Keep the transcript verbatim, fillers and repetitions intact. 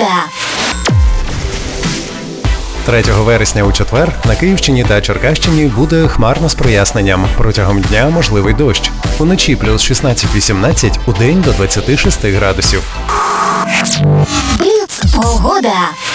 Погода. третього вересня у четвер на Київщині та Черкащині буде хмарно з проясненням. Протягом дня можливий дощ. Уночі плюс шістнадцять-вісімнадцять, удень до двадцяти шести градусів. Бліц. Погода.